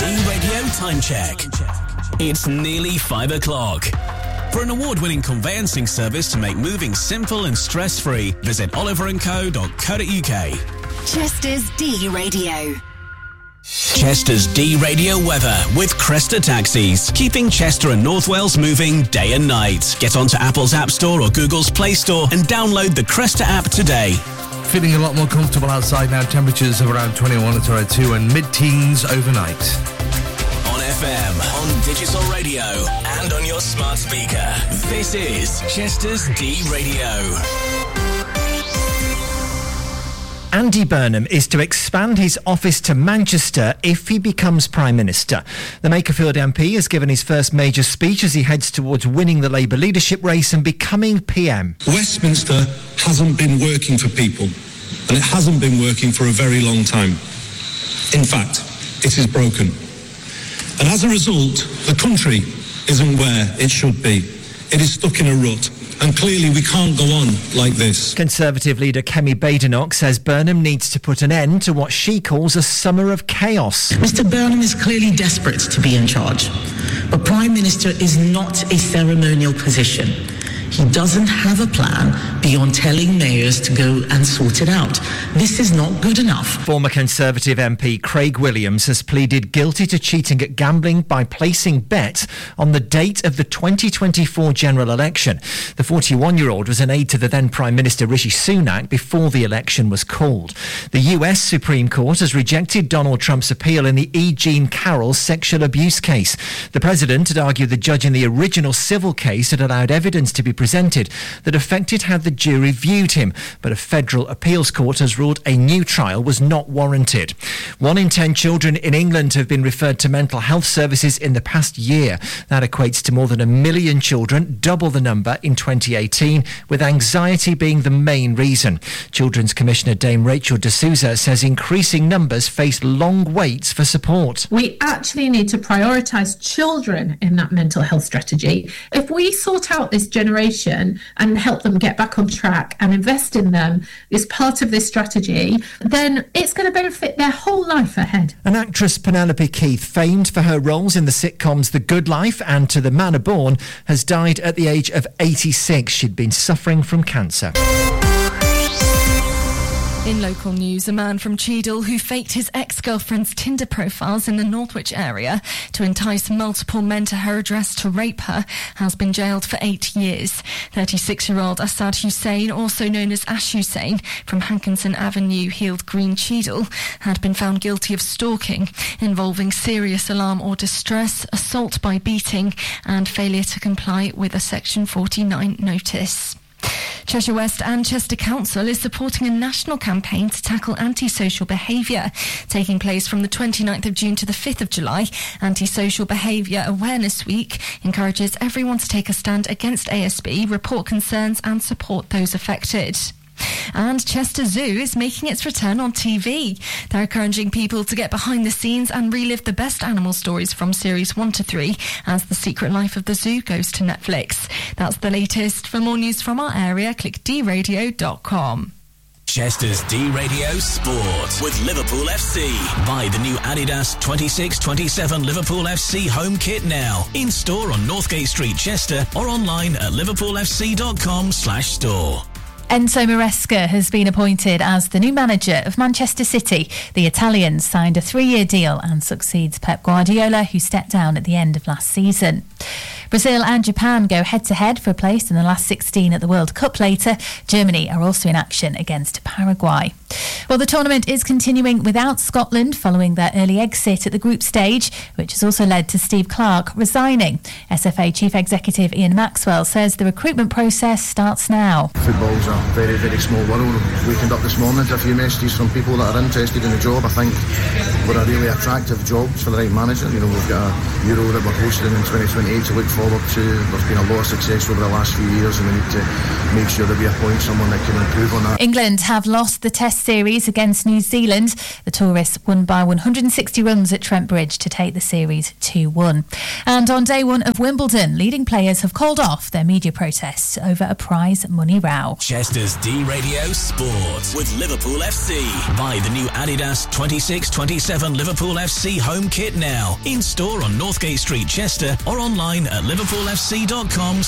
D-Radio Time Check. It's nearly 5 o'clock. For an award-winning conveyancing service to make moving simple and stress-free, visit oliverandco.co.uk. Chester's D-Radio. Chester's D-Radio weather with Cresta Taxis, keeping Chester and North Wales moving day and night. Get onto Apple's App Store or Google's Play Store and download the Cresta app today. Feeling a lot more comfortable outside now. Temperatures of around 21 at around 2 and mid-teens overnight. On FM, on digital radio and on your smart speaker. This is Chester's D-Radio. Andy Burnham is to expand his office to Manchester if he becomes Prime Minister. The Makerfield MP has given his first major speech as he heads towards winning the Labour leadership race and becoming PM. Westminster hasn't been working for people, and it hasn't been working for a very long time. In fact, it is broken. And as a result, the country isn't where it should be. It is stuck in a rut. And clearly we can't go on like this. Conservative leader Kemi Badenoch says Burnham needs to put an end to what she calls a summer of chaos. Mr Burnham is clearly desperate to be in charge. But Prime Minister is not a ceremonial position. He doesn't have a plan beyond telling mayors to go and sort it out. This is not good enough. Former Conservative MP Craig Williams has pleaded guilty to cheating at gambling by placing bets on the date of the 2024 general election. The 41-year-old was an aide to the then Prime Minister Rishi Sunak before the election was called. The US Supreme Court has rejected Donald Trump's appeal in the E. Jean Carroll sexual abuse case. The president had argued the judge in the original civil case had allowed evidence to be presented that affected how the jury viewed him, but a federal appeals court has ruled a new trial was not warranted. 1 in 10 children in England have been referred to mental health services in the past year. That equates to more than 1 million children, double the number in 2018, with anxiety being the main reason. Children's Commissioner Dame Rachel D'Souza says increasing numbers face long waits for support. We actually need to prioritise children in that mental health strategy. If we sort out this generation and help them get back on track and invest in them as part of this strategy, then it's going to benefit their whole life ahead. An actress, Penelope Keith, famed for her roles in the sitcoms The Good Life and To the Manor Born, has died at the age of 86. She'd been suffering from cancer. In local news, a man from Cheadle who faked his ex-girlfriend's Tinder profiles in the Northwich area to entice multiple men to her address to rape her has been jailed for 8 years. 36-year-old Assad Hussein, also known as Ash Hussein, from Hankinson Avenue, Heald Green, Cheadle, had been found guilty of stalking, involving serious alarm or distress, assault by beating and failure to comply with a Section 49 notice. Cheshire West and Chester Council is supporting a national campaign to tackle antisocial behaviour. Taking place from the 29th of June to the 5th of July, Antisocial Behaviour Awareness Week encourages everyone to take a stand against ASB, report concerns and support those affected. And Chester Zoo is making its return on TV. They're encouraging people to get behind the scenes and relive the best animal stories from series 1 to 3 as The Secret Life of the Zoo goes to Netflix. That's the latest. For more news from our area, click dradio.com. Chester's D-Radio Sport with Liverpool FC. Buy the new Adidas 26-27 Liverpool FC home kit now. In store on Northgate Street, Chester, or online at liverpoolfc.com/store. Enzo Maresca has been appointed as the new manager of Manchester City. The Italian signed a 3-year deal and succeeds Pep Guardiola, who stepped down at the end of last season. Brazil and Japan go head-to-head for a place in the last 16 at the World Cup later. Germany are also in action against Paraguay. Well, the tournament is continuing without Scotland following their early exit at the group stage, which has also led to Steve Clarke resigning. SFA Chief Executive Ian Maxwell says the recruitment process starts now. Football's a very, very small world. We conduct this morning a few messages from people that are interested in the job. I think we're a really attractive job for the right manager. You know, we've got a Euro that we're hosting in 2028 to look forward to. There's been a lot of success over the last few years, and we need to make sure that we appoint someone that can improve on that. England have lost the Test series against New Zealand. The tourists won by 160 runs at Trent Bridge to take the series 2-1. And on day one of Wimbledon, leading players have called off their media protests over a prize money row. Chester's D Radio Sport with Liverpool FC. Buy the new Adidas 26-27 Liverpool FC home kit now. In store on Northgate Street, Chester, or online at liverpoolfc.com/.